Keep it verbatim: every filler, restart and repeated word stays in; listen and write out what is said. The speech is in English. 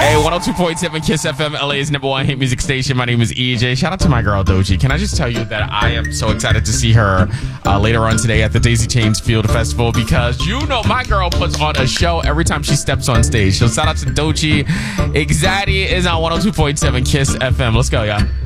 Hey, one oh two point seven Kiss F M, L A's number one hit music station. My name is E J. Shout out to my girl, Doechii. Can I just tell you that I am so excited to see her uh, later on today at the Daisy Chains Field Festival, because you know my girl puts on a show every time she steps on stage. So shout out to Doechii. Exaddy is on one oh two point seven Kiss F M. Let's go, y'all.